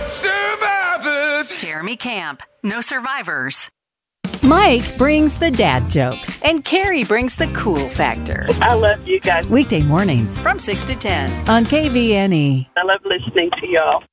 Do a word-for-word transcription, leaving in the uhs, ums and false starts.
Survivors. Jeremy Camp. No survivors. Mike brings the dad jokes. And Carrie brings the cool factor. I love you guys. Weekday mornings From six to ten. on K V N E. I love listening to y'all.